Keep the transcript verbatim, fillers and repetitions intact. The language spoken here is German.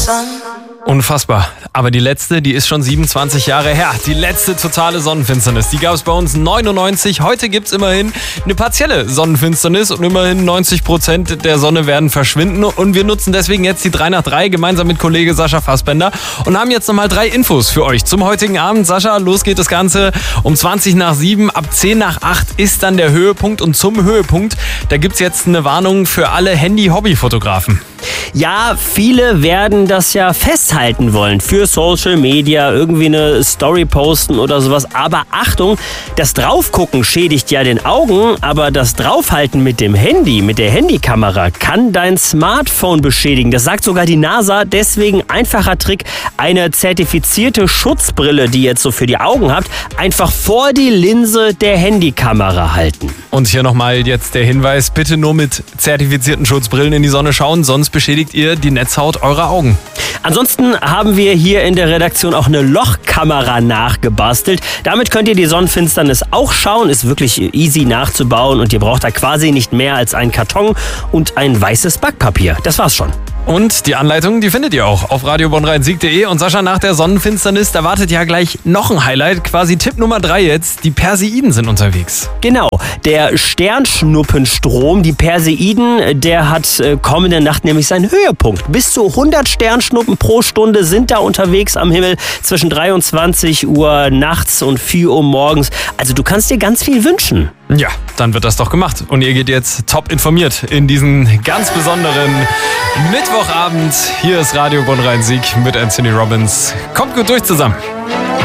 Unfassbar. Aber die letzte, die ist schon siebenundzwanzig Jahre her. Die letzte totale Sonnenfinsternis. Die gab es bei uns neunundneunzig. Heute gibt es immerhin eine partielle Sonnenfinsternis und immerhin neunzig Prozent der Sonne werden verschwinden. Und wir nutzen deswegen jetzt die drei nach drei gemeinsam mit Kollege Sascha Fassbender und haben jetzt nochmal drei Infos für euch zum heutigen Abend. Sascha, los geht das Ganze um zwanzig nach sieben. Ab zehn nach acht ist dann der Höhepunkt. Und zum Höhepunkt, da gibt es jetzt eine Warnung für alle Handy-Hobby-Fotografen. Ja, viele werden das ja festhalten wollen für Social Media, irgendwie eine Story posten oder sowas. Aber Achtung, das Draufgucken schädigt ja den Augen, aber das Draufhalten mit dem Handy, mit der Handykamera, kann dein Smartphone beschädigen. Das sagt sogar die NASA. Deswegen einfacher Trick, eine zertifizierte Schutzbrille, die ihr jetzt so für die Augen habt, einfach vor die Linse der Handykamera halten. Und hier nochmal jetzt der Hinweis, bitte nur mit zertifizierten Schutzbrillen in die Sonne schauen, sonst beschädigt ihr die Netzhaut eurer Augen. Ansonsten haben wir hier in der Redaktion auch eine Lochkamera nachgebastelt. Damit könnt ihr die Sonnenfinsternis auch schauen. Ist wirklich easy nachzubauen und ihr braucht da quasi nicht mehr als einen Karton und ein weißes Backpapier. Das war's schon. Und die Anleitung, die findet ihr auch auf radio bonn rhein sieg punkt de. Und Sascha, nach der Sonnenfinsternis, da wartet ja gleich noch ein Highlight. Quasi Tipp Nummer drei jetzt, die Perseiden sind unterwegs. Genau, der Sternschnuppenstrom, die Perseiden, der hat äh, kommende Nacht nämlich seinen Höhepunkt. Bis zu hundert Sternschnuppen pro Stunde sind da unterwegs am Himmel zwischen dreiundzwanzig Uhr nachts und vier Uhr morgens. Also du kannst dir ganz viel wünschen. Ja, dann wird das doch gemacht. Und ihr geht jetzt top informiert in diesen ganz besonderen Mittwochabend. Hier ist Radio Bonn Rhein-Sieg mit Anthony Robbins. Kommt gut durch zusammen.